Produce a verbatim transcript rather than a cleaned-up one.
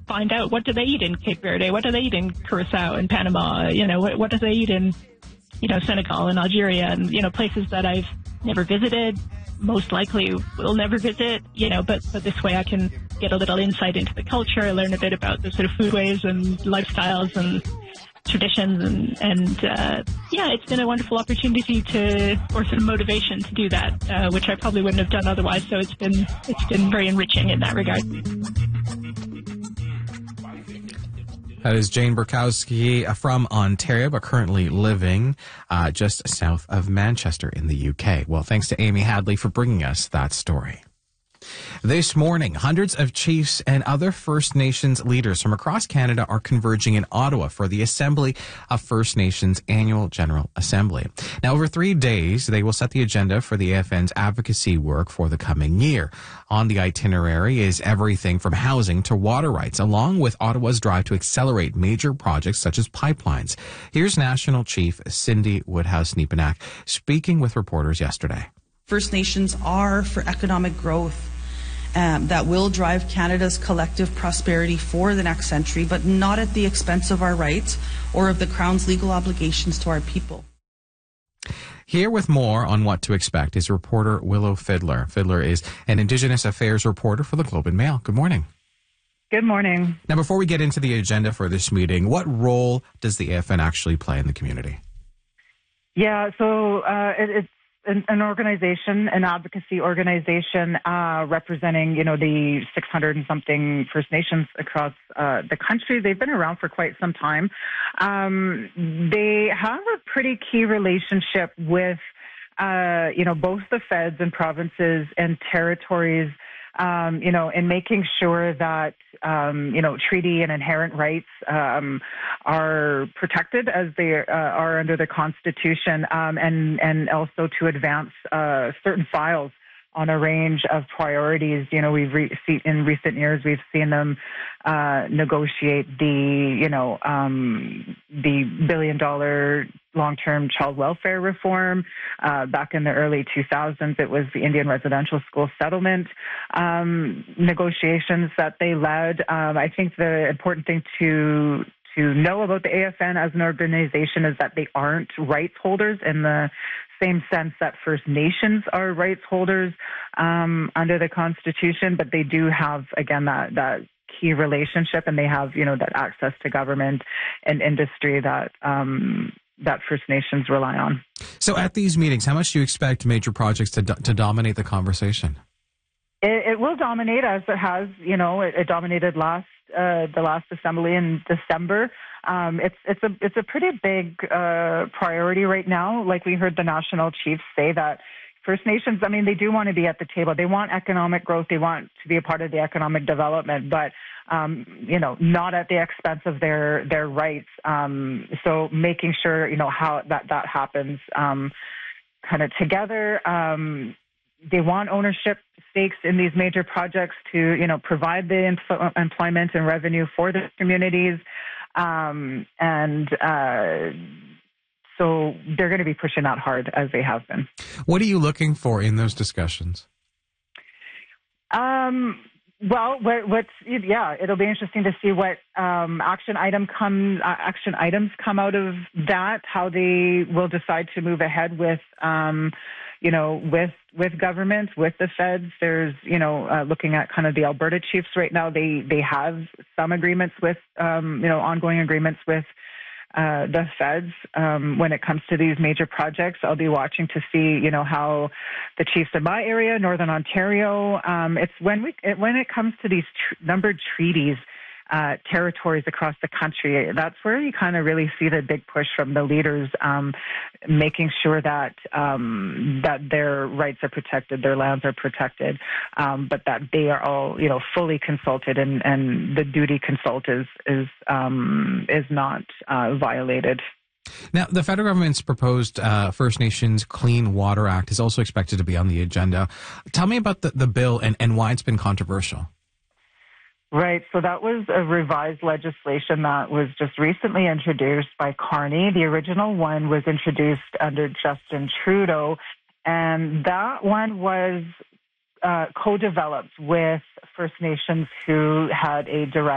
find out, what do they eat in Cape Verde? What do they eat in Curacao and Panama? You know, what, what do they eat in, you know, Senegal and Algeria and, you know, places that I've never visited, most likely will never visit, you know, but, but this way I can get a little insight into the culture, learn a bit about the sort of foodways and lifestyles and traditions, and, and uh, yeah, it's been a wonderful opportunity to, or sort of motivation to do that, uh, which I probably wouldn't have done otherwise. So it's been, it's been very enriching in that regard. That is Jane Burkowski from Ontario, but currently living uh, just south of Manchester in the U K. Well, thanks to Amy Hadley for bringing us that story. This morning, hundreds of chiefs and other First Nations leaders from across Canada are converging in Ottawa for the Assembly of First Nations Annual General Assembly. Now, over three days, they will set the agenda for the A F N's advocacy work for the coming year. On the itinerary is everything from housing to water rights, along with Ottawa's drive to accelerate major projects such as pipelines. Here's National Chief Cindy Woodhouse-Nepenak speaking with reporters yesterday. First Nations are for economic growth um, that will drive Canada's collective prosperity for the next century, but not at the expense of our rights or of the Crown's legal obligations to our people. Here with more on what to expect is reporter Willow Fiddler. Fiddler is an Indigenous Affairs reporter for the Globe and Mail. Good morning. Good morning. Now, before we get into the agenda for this meeting, what role does the A F N actually play in the community? Yeah, so uh, it, it's An, an organization, an advocacy organization uh, representing, you know, the six hundred and something First Nations across uh, the country. They've been around for quite some time. Um, they have a pretty key relationship with, uh, you know, both the feds and provinces and territories, um, you know, in making sure that, um, you know, treaty and inherent rights um, are protected as they uh, are under the Constitution, um, and, and also to advance uh, certain files on a range of priorities. You know, we've re- see, in recent years, we've seen them uh, negotiate the, you know, um, the billion dollar long-term child welfare reform. Uh, back in the early two thousands, it was the Indian residential school settlement um, negotiations that they led. Um, I think the important thing to to know about the A F N as an organization is that they aren't rights holders in the same sense that First Nations are rights holders um, under the Constitution, but they do have, again, that, that key relationship, and they have, you know, that access to government and industry that um, that First Nations rely on. So at these meetings, how much do you expect major projects to, do- to dominate the conversation? It, it will dominate, as it has, you know, it, it dominated last uh, the last assembly in December. Um, it's it's a it's a pretty big uh, priority right now. Like we heard the national chiefs say that First Nations, I mean, they do want to be at the table. They want economic growth. They want to be a part of the economic development, but um, you know, not at the expense of their their rights. Um, so making sure, you know, how that that happens um, kind of together. Um, They want ownership stakes in these major projects to, you know, provide the empl- employment and revenue for the communities. Um, and uh, so they're going to be pushing that hard, as they have been. What are you looking for in those discussions? Um, well, what, what's, yeah, it'll be interesting to see what um, action item come, uh, action items come out of that, how they will decide to move ahead with, um, you know, with with government, with the feds. There's, you know, uh, looking at kind of the Alberta chiefs right now, they they have some agreements with, um, you know, ongoing agreements with uh, the feds um, when it comes to these major projects. I'll be watching to see, you know, how the chiefs in my area, Northern Ontario, um, it's when we it, when it comes to these tr- numbered treaties, Uh, territories across the country, that's where you kind of really see the big push from the leaders, um, making sure that um, that their rights are protected, their lands are protected, um, but that they are all, you know, fully consulted, and, and the duty consult is is um, is not uh, violated. Now, the federal government's proposed uh, First Nations Clean Water Act is also expected to be on the agenda. Tell me about the, the bill and, and why it's been controversial. Right. So that was a revised legislation that was just recently introduced by Carney. The original one was introduced under Justin Trudeau, and that one was uh, co-developed with First Nations who had a direct